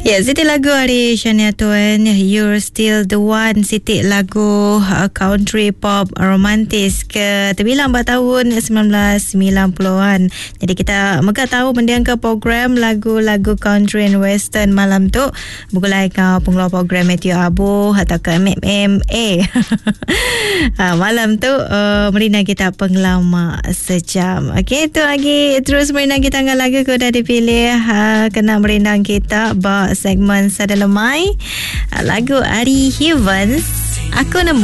Ya, Siti lagu hari Shania Twain, You're Still the One. Siti lagu country pop romantis ke terbilang pada tahun 1990-an. Jadi kita megah tahu mendiang ke program lagu-lagu country and western malam tu. Bukulai kau pengeluar program Matthew Abu atau ke MMA. Malam tu merina kita pengelama sejam. Okey, tu lagi terus merina kita dengan lagu kau dah dipilih. Kena merina kita segmen Sada Lemai, lagu Ari Hivans, Aku Nemu.